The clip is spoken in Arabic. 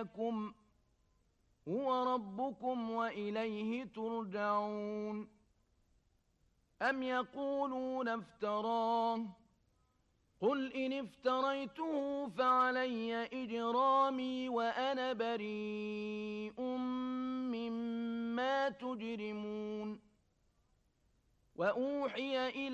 يريكم هو ربكم وإليه ترجعون أم يقولون افتراه قل إن افتريته فعلي إجرامي وأنا بريء مما تجرمون وأوحي إلى